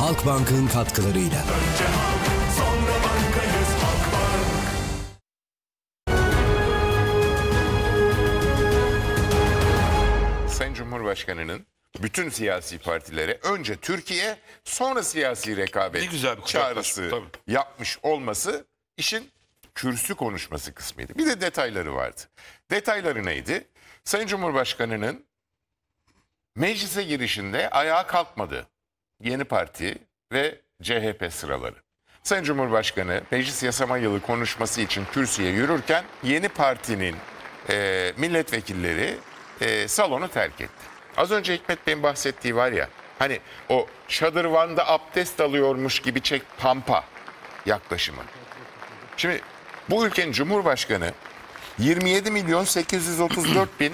Halkbank'ın katkılarıyla. Önce halk, sonra bankayız Halkbank. Sayın Cumhurbaşkanı'nın bütün siyasi partilere önce Türkiye sonra siyasi rekabet Ne güzel bir çağrısı tabii. yapmış olması işin kürsü konuşması kısmıydı. Bir de detayları vardı. Detayları neydi? Sayın Cumhurbaşkanı'nın meclise girişinde ayağa kalkmadı Yeni Parti ve CHP sıraları. Sayın Cumhurbaşkanı meclis yasama yılı konuşması için kürsüye yürürken Yeni Parti'nin milletvekilleri salonu terk etti. Az önce Hikmet Bey'in bahsettiği var ya, hani o şadırvanda abdest alıyormuş gibi çek pampa yaklaşımı. Şimdi bu ülkenin Cumhurbaşkanı 27 milyon 834 bin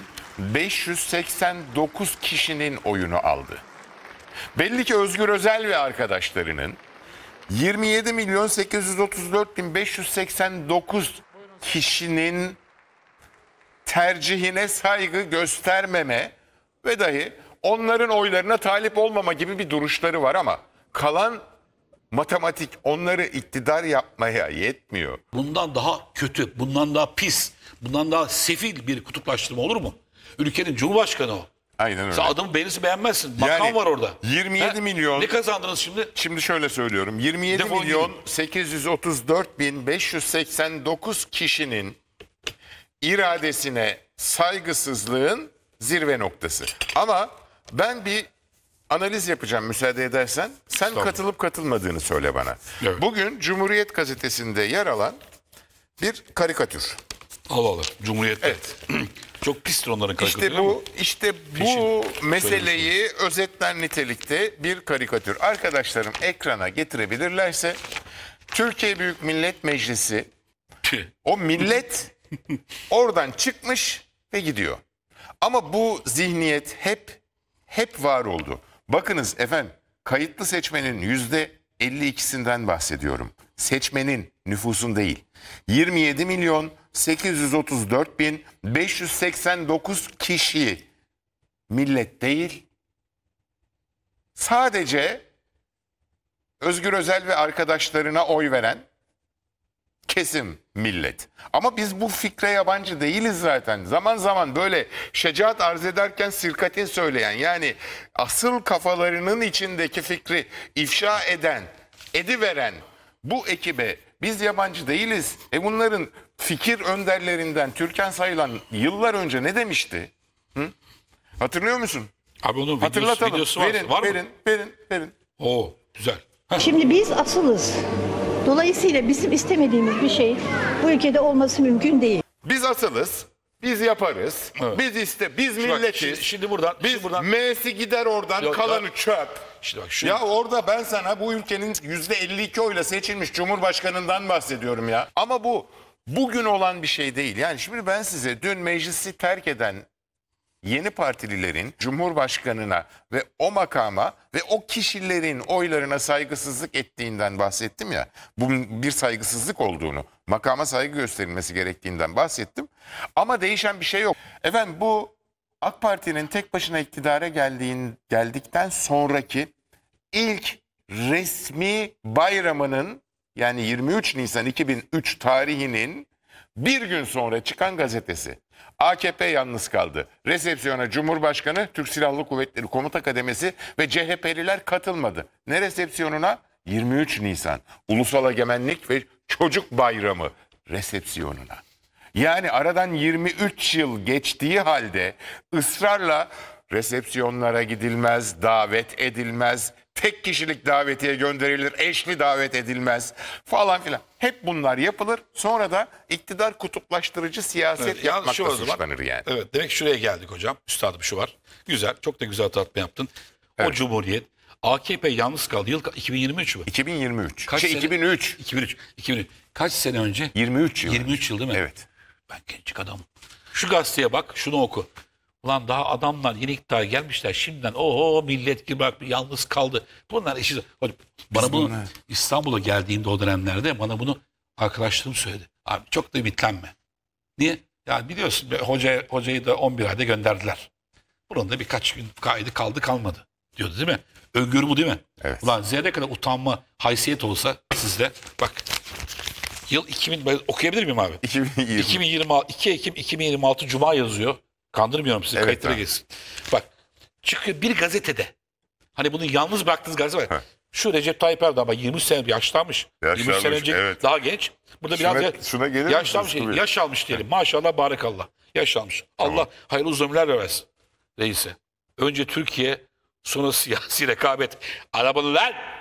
589 kişinin oyunu aldı. Belli ki Özgür Özel ve arkadaşlarının 27 milyon 834 bin 589 kişinin tercihine saygı göstermeme ve dahi onların oylarına talip olmama gibi bir duruşları var ama kalan matematik onları iktidar yapmaya yetmiyor. Bundan daha kötü, bundan daha pis, bundan daha sefil bir kutuplaştırma olur mu? Ülkenin Cumhurbaşkanı o. Aynen öyle. Sen adamı beğenirsin beğenmezsin. Makam Yani var orada. 27 milyon. Ne kazandınız şimdi? Şimdi şöyle söylüyorum. 27 Defol milyon gidin. 834 bin 589 kişinin iradesine saygısızlığın zirve noktası. Ama ben bir analiz yapacağım müsaade edersen. Sen katılıp katılmadığını söyle bana. Evet. Bugün Cumhuriyet Gazetesi'nde yer alan bir karikatür. Allah Allah. Cumhuriyet'te. Evet. Çok pistir onların karikatürü. İşte bu Peşin. meseleyi özetler nitelikte bir karikatür. Arkadaşlarım ekrana getirebilirlerse Türkiye Büyük Millet Meclisi, o millet oradan çıkmış ve gidiyor. Ama bu zihniyet hep var oldu. Bakınız efendim, kayıtlı seçmenin %52'sinden bahsediyorum. Seçmenin, nüfusun değil. 27 milyon 834 bin 589 kişi millet değil. Sadece Özgür Özel ve arkadaşlarına oy veren kesim millet. Ama biz bu fikre yabancı değiliz zaten. Zaman zaman böyle şecaat arz ederken sirkatin söyleyen, yani asıl kafalarının içindeki fikri ifşa eden, ediveren bu ekibe biz yabancı değiliz. Bunların fikir önderlerinden Türkan Sayılan yıllar önce ne demişti? Hı? Hatırlıyor musun? Abi onun Hatırlatalım. videosu var. Verin, Var mı? verin. Oo, güzel. Heh. Şimdi biz asılız. Dolayısıyla bizim istemediğimiz bir şey bu ülkede olması mümkün değil. Biz asılız. Biz yaparız. Evet. Biz Bak, milletiz. şimdi buradan, Biz buradan M'si gider oradan, Yok, kalanı çöp. işte bak şu Ya orada ben sana bu ülkenin %52 oyla seçilmiş Cumhurbaşkanından bahsediyorum ya. Ama bu bugün olan bir şey değil. Yani şimdi ben size dün meclisi terk eden Yeni Partililerin Cumhurbaşkanına ve o makama ve o kişilerin oylarına saygısızlık ettiğinden bahsettim ya. Bunun bir saygısızlık olduğunu, makama saygı gösterilmesi gerektiğinden bahsettim. Ama değişen bir şey yok. Efendim, bu AK Parti'nin tek başına iktidara geldikten sonraki ilk resmi bayramının, yani 23 Nisan 2003 tarihinin bir gün sonra çıkan gazetesi. AKP yalnız kaldı. Resepsiyona Cumhurbaşkanı, Türk Silahlı Kuvvetleri Komuta Kademesi ve CHP'liler katılmadı. Ne resepsiyonuna? 23 Nisan Ulusal Egemenlik ve Çocuk Bayramı resepsiyonuna. Yani aradan 23 yıl geçtiği halde ısrarla resepsiyonlara gidilmez, davet edilmez, tek kişilik davetiye gönderilir, eşli davet edilmez falan filan. Hep bunlar yapılır. Sonra da iktidar kutuplaştırıcı siyaset Evet, yalnız şu yapmakla o zaman. suçlanır yani. Evet, demek ki şuraya geldik hocam. Üstadım şu var. Güzel, çok da güzel hatırlatma yaptın. O Evet. Cumhuriyet, AKP yalnız kaldı. Yıl 2023 mü? 2023. Kaç sene? 2003. 2003. Kaç sene önce? 23 yıl. 23 yıl değil mi? Evet. Ben gençlik adamım. Şu gazeteye bak, şunu oku. Ulan daha adamlar yeni iktidara gelmişler. Şimdiden millet gibi bak yalnız kaldı. Bunlar işi. Bana bunu İstanbul'a geldiğinde o dönemlerde bana bunu arkadaşlarım söyledi. Abi çok da ümitlenme. Niye? Ya biliyorsun hocayı da 11 ayda gönderdiler. Bunun da birkaç gün kaydı kaldı kalmadı diyordu değil mi? Öngörü bu değil mi? Evet. Ulan zerre kadar utanma, haysiyet olsa sizde. Bak. Yıl 2000, ben okuyabilir miyim abi? 2020. 2026, 2 Ekim 2026 Cuma yazıyor. Kandırmıyorum sizi, Evet kayıtlara abi. geçsin. Bak, çıkıyor bir gazetede. Hani bunu yalnız bıraktığınız gazete var. Şu Recep Tayyip Erdoğan bak 23 sene yaşlanmış. 23 sene önce evet. daha genç. Burada Şuna- biraz şuna gelir yaşlanmış, misiniz? yaş almış diyelim. Maşallah barakallah. Yaş almış. Allah hayırlı uzun ömürler versin reise. Önce Türkiye, sonra siyasi rekabet. Arabanı ver.